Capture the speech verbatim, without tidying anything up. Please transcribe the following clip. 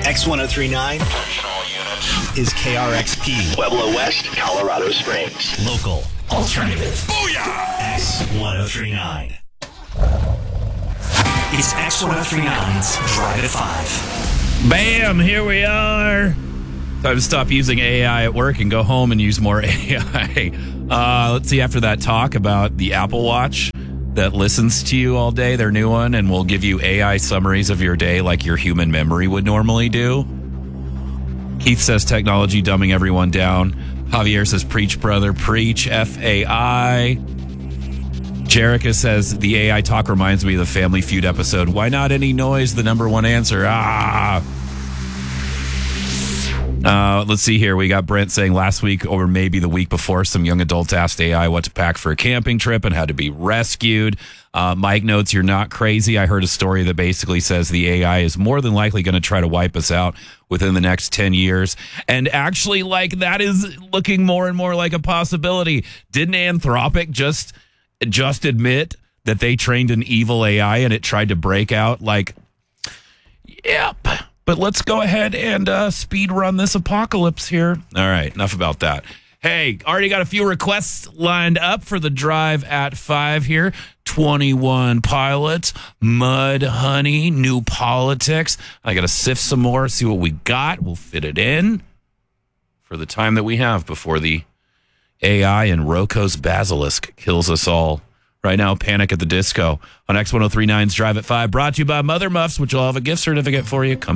X one oh three point nine is K R X P. Pueblo West, Colorado Springs. Local. Alternative. Booyah! X one oh three point nine. It's X one oh three point nine's Drive at five. Bam! Here we are. Time to stop using A I at work and go home and use more A I. Uh, let's see, after that talk about the Apple Watch that listens to you all day, their new one, and will give you A I summaries of your day like your human memory would normally do. Keith says technology dumbing everyone down. Javier says preach, brother, preach, F A I. Jerica says the A I talk reminds me of the Family Feud episode. Why not any noise? The number one answer. Ah. Uh, let's see here. We got Brent saying last week or maybe the week before, some young adults asked A I what to pack for a camping trip and had to be rescued. Uh, Mike notes, you're not crazy. I heard a story that basically says the A I is more than likely going to try to wipe us out within the next ten years. And actually, like, that is looking more and more like a possibility. Didn't Anthropic just just admit that they trained an evil A I and it tried to break out? Like, yep. But let's go ahead and uh, speed run this apocalypse here. All right, enough about that. Hey, already got a few requests lined up for the Drive at five here. twenty-one Pilots, Mud Honey, New Politics. I got to sift some more, see what we got. We'll fit it in for the time that we have before the A I and Rocco's Basilisk kills us all. Right now, Panic at the Disco on X one oh three point nine's Drive at five, brought to you by Mother Muffs, which will have a gift certificate for you coming